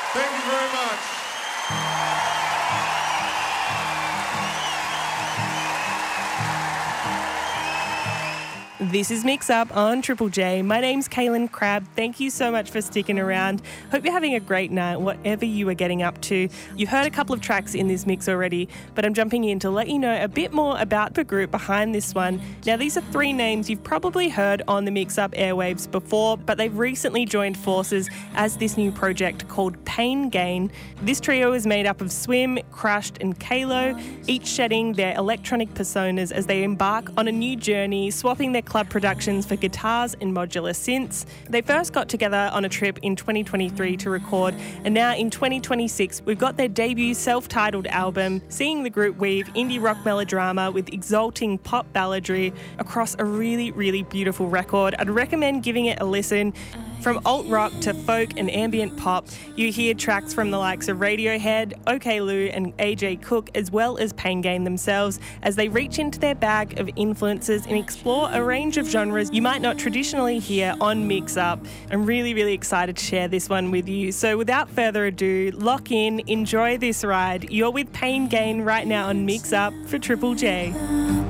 Thank you very much. This is Mix Up on Triple J. My name's Kaylin Crabb. Thank you so much for sticking around. Hope you're having a great night, whatever you are getting up to. You heard a couple of tracks in this mix already, but I'm jumping in to let you know a bit more about the group behind this one. Now, these are three names you've probably heard on the Mix Up airwaves before, but they've recently joined forces as this new project called Pain Gain. This trio is made up of Swim, Crushed and Kalo, each shedding their electronic personas as they embark on a new journey, swapping their club productions for guitars and modular synths. They first got together on a trip in 2023 to record, and now in 2026 we've got their debut self-titled album, seeing the group weave indie rock melodrama with exalting pop balladry across a really, really beautiful record. I'd recommend giving it a listen. From alt rock to folk and ambient pop, you hear tracks from the likes of Radiohead, OK Lou and AJ Cook, as well as Pain Gain themselves, as they reach into their bag of influences and explore a range of genres you might not traditionally hear on Mix Up. I'm really, really excited to share this one with you. So without further ado, lock in, enjoy this ride. You're with Pain Gain right now on Mix Up for Triple J.